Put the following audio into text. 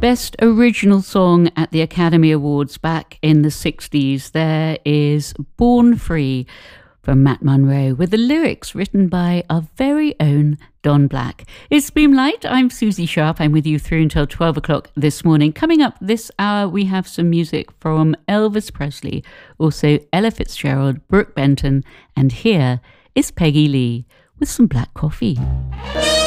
Best Original Song at the Academy Awards back in the 60s. There is Born Free from Matt Monro with the lyrics written by our very own Don Black. It's Boomlight. I'm Susie Sharp. I'm with you through until 12 o'clock this morning. Coming up this hour, we have some music from Elvis Presley, also Ella Fitzgerald, Brooke Benton, and here is Peggy Lee with some black coffee.